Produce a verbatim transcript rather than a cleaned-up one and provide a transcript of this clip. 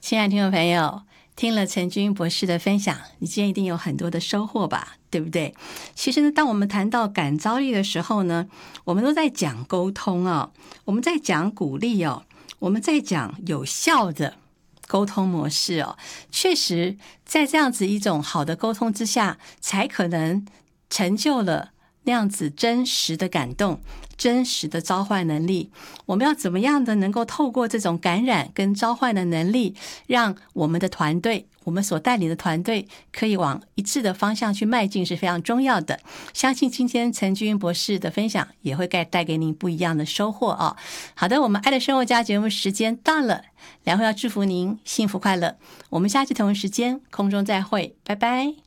亲爱的听众朋友，听了陈君博士的分享，你今天一定有很多的收获吧，对不对？其实呢，当我们谈到感召力的时候呢，我们都在讲沟通哦，我们在讲鼓励哦，我们在讲有效的沟通模式哦。确实，在这样子一种好的沟通之下，才可能成就了那样子真实的感动，真实的召唤能力。我们要怎么样的能够透过这种感染跟召唤的能力，让我们的团队，我们所带领的团队可以往一致的方向去迈进，是非常重要的。相信今天陈君博士的分享也会带给您不一样的收获哦。好的，我们爱的生活家节目时间到了，良会要祝福您幸福快乐。我们下期同一时间空中再会，拜拜。